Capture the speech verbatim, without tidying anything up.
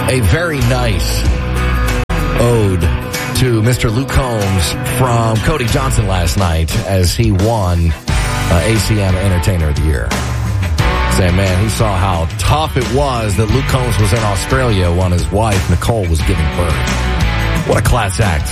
A very nice ode to Mister Luke Combs from Cody Johnson last night as he won uh, A C M Entertainer of the Year. Saying, man, he saw how tough it was that Luke Combs was in Australia when his wife, Nicole, was giving birth. What a class act.